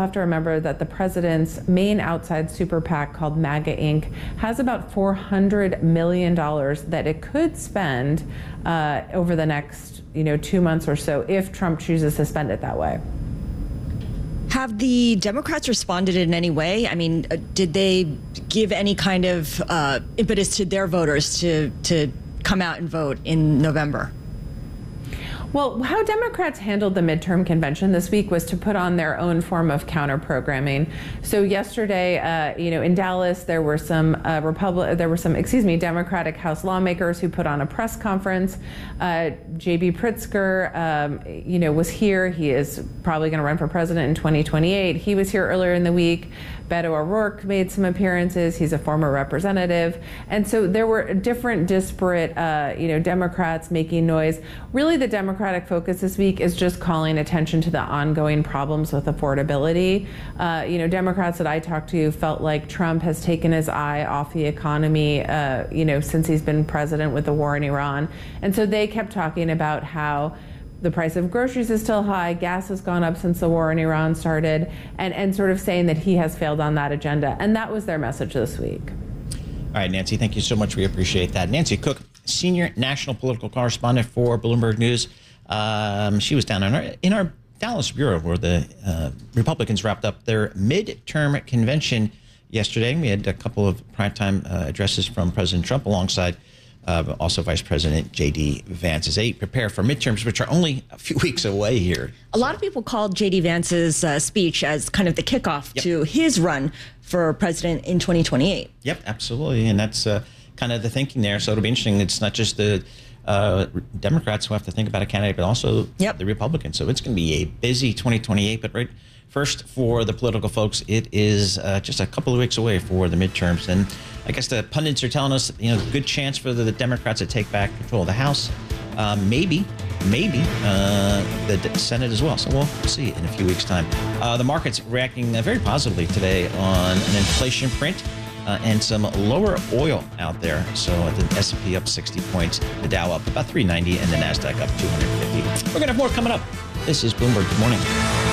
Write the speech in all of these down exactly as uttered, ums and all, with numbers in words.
have to remember that the president's main outside super PAC called MAGA Incorporated has about four hundred million dollars that it could spend uh, over the next, you know, two months or so if Trump chooses to spend it that way. Have the Democrats responded in any way? I mean, uh, did they give any kind of uh, impetus to their voters to to come out and vote in November? Well, how Democrats handled the midterm convention this week was to put on their own form of counter-programming. So yesterday, uh, you know, in Dallas, there were some uh, Republic, there were some, excuse me, Democratic House lawmakers who put on a press conference. Uh, J B Pritzker, um, you know, was here. He is probably going to run for president in twenty twenty-eight. He was here earlier in the week. Beto O'Rourke made some appearances. He's a former representative. And so there were different disparate, uh, you know, Democrats making noise. Really, the Democratic focus this week is just calling attention to the ongoing problems with affordability. Uh, you know, Democrats that I talked to felt like Trump has taken his eye off the economy, uh, you know, since he's been president with the war in Iran. And so they kept talking about how the price of groceries is still high, gas has gone up since the war in Iran started, and, and sort of saying that he has failed on that agenda. And that was their message this week. All right, Nancy, thank you so much. We appreciate that. Nancy Cook, senior national political correspondent for Bloomberg News. Um, she was down in our, in our Dallas bureau where the uh, Republicans wrapped up their midterm convention yesterday. We had a couple of primetime uh, addresses from President Trump alongside Uh, also Vice President J D Vance, as they prepare for midterms, which are only a few weeks away here. A lot of people called J D Vance's uh, speech as kind of the kickoff yep. to his run for president in twenty twenty-eight. Yep, absolutely. And that's uh, kind of the thinking there. So it'll be interesting. It's not just the uh, Democrats who have to think about a candidate, but also yep. the Republicans. So it's going to be a busy twenty twenty-eight. But right first, for the political folks, it is uh, just a couple of weeks away for the midterms. And I guess the pundits are telling us, you know, good chance for the, the Democrats to take back control of the House. Uh, maybe, maybe uh, the Senate as well. So we'll see in a few weeks' time. Uh, the market's reacting uh, very positively today on an inflation print uh, and some lower oil out there. So the S and P up sixty points, the Dow up about three ninety, and the NASDAQ up two hundred fifty. We're going to have more coming up. This is Bloomberg. Good morning.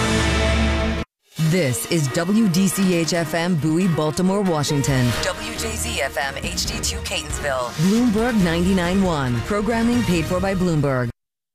This is W D C H F M Bowie, Baltimore, Washington. W J Z F M H D two Catonsville. Bloomberg ninety-nine point one. Programming paid for by Bloomberg.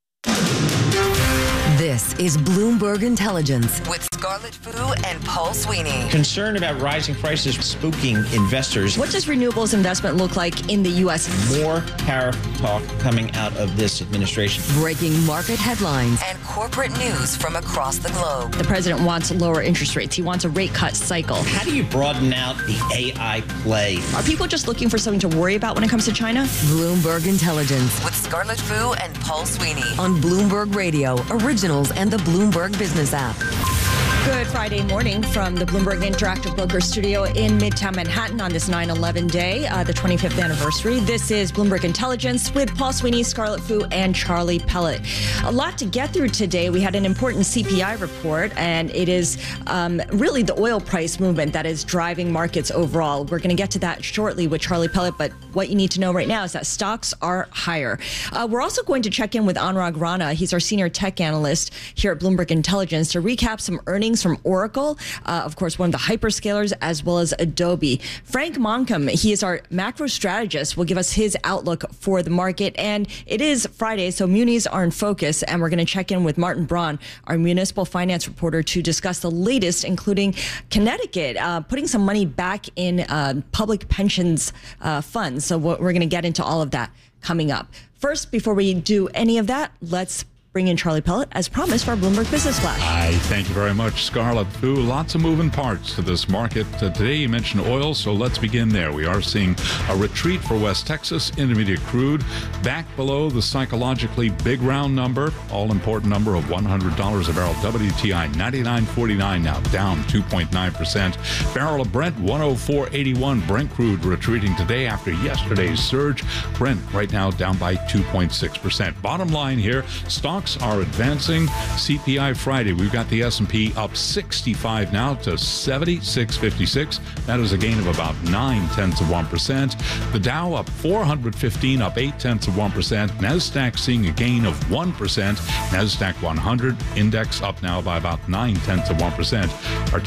This is Bloomberg Intelligence with Scarlett Fu and Paul Sweeney. Concern about rising prices spooking investors. What does renewables investment look like in the U S? More tariff talk coming out of this administration. Breaking market headlines and corporate news from across the globe. The president wants lower interest rates. He wants a rate cut cycle. How do you broaden out the A I play? Are people just looking for something to worry about when it comes to China? Bloomberg Intelligence with Scarlett Fu and Paul Sweeney on Bloomberg Radio, Originals, and the Bloomberg Business app. Good Friday morning from the Bloomberg Interactive Broker Studio in Midtown Manhattan on this nine eleven day, uh, the twenty-fifth anniversary. This is Bloomberg Intelligence with Paul Sweeney, Scarlett Fu, and Charlie Pellet. A lot to get through today. We had an important C P I report, and it is um, really the oil price movement that is driving markets overall. We're going to get to that shortly with Charlie Pellet, but what you need to know right now is that stocks are higher. Uh, we're also going to check in with Anurag Rana. He's our senior tech analyst here at Bloomberg Intelligence to recap some earnings from Oracle, uh, of course, one of the hyperscalers, as well as Adobe. Frank Moncom, he is our macro strategist, will give us his outlook for the market. And it is Friday, so munis are in focus. And we're going to check in with Martin Braun, our municipal finance reporter, to discuss the latest, including Connecticut uh, putting some money back in uh, public pensions uh, funds. So we're going to get into all of that coming up. First, before we do any of that, let's bring in Charlie Pellet, as promised, for our Bloomberg Business Flash. Hi, thank you very much, Scarlett Fu. Lots of moving parts to this market. Uh, today you mentioned oil, so let's begin there. We are seeing a retreat for West Texas Intermediate crude back below the psychologically big round number, all-important number of one hundred dollars a barrel. W T I ninety-nine forty-nine now, down two point nine percent. Barrel of Brent one oh four eighty-one. Brent crude retreating today after yesterday's surge. Brent right now down by two point six percent. Bottom line here, stocks are advancing. C P I Friday, we've got the S and P up sixty-five now to seventy-six fifty-six. That is a gain of about nine tenths of one percent. The Dow up four hundred fifteen, up eight tenths of one percent. NASDAQ seeing a gain of one percent. NASDAQ one hundred index up now by about nine tenths of one percent. Our